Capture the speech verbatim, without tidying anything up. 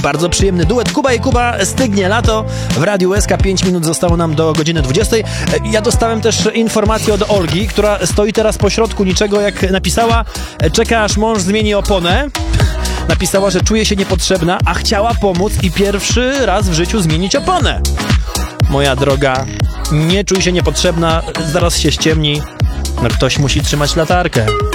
Bardzo przyjemny duet. Kuba i Kuba, Stygnie lato. W Radiu S K pięć minut zostało nam do godziny dwudziestej. Ja dostałem też informację od Olgi, która stoi teraz pośrodku niczego, jak napisała: czeka aż mąż zmieni oponę. Napisała, że czuje się niepotrzebna, a chciała pomóc i pierwszy raz w życiu zmienić oponę. Moja droga, nie czuj się niepotrzebna, zaraz się ściemni. No ktoś musi trzymać latarkę.